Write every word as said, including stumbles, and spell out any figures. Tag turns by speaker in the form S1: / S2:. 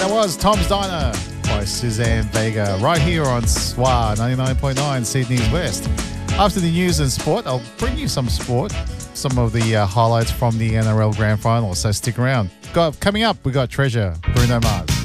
S1: was Tom's Diner by Suzanne Vega right here on S W A ninety-nine point nine Sydney's West. After the news and sport, I'll bring you some sport, some of the uh, highlights from the N R L Grand Final, so stick around. Got, coming up, we got Treasure, Bruno Mars.